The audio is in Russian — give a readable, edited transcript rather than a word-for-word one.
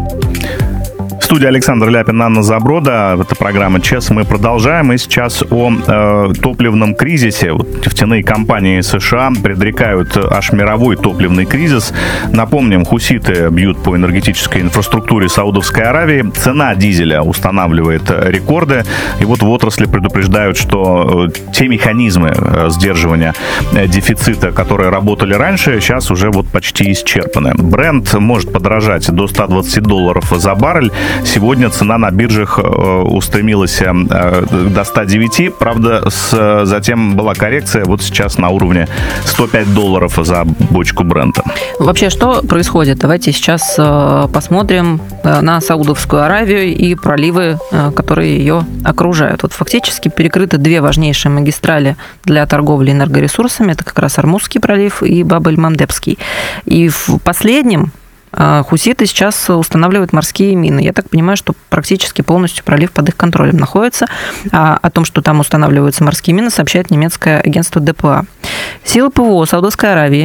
В студии Александр Ляпин, Анна Заброда. Это программа «ЧЕС». Мы продолжаем. И сейчас о топливном кризисе. Нефтяные компании США предрекают аж мировой топливный кризис. Напомним, хуситы бьют по энергетической инфраструктуре Саудовской Аравии. Цена дизеля устанавливает рекорды. И вот в отрасли предупреждают, что те механизмы сдерживания дефицита, которые работали раньше, сейчас уже вот почти исчерпаны. Брент может подорожать до $120 за баррель. Сегодня цена на биржах устремилась до 109. Правда, затем была коррекция. Вот сейчас на уровне $105 за бочку Брента. Вообще, что происходит? Давайте сейчас посмотрим на Саудовскую Аравию и проливы, которые ее окружают. Вот фактически перекрыты две важнейшие магистрали для торговли энергоресурсами. Это как раз Ормузский пролив и Баб-эль-Мандебский. И в последнем хуситы сейчас устанавливают морские мины. Я так понимаю, что практически полностью пролив под их контролем находится. О том, что там устанавливаются морские мины, сообщает немецкое агентство ДПА. Силы ПВО Саудовской Аравии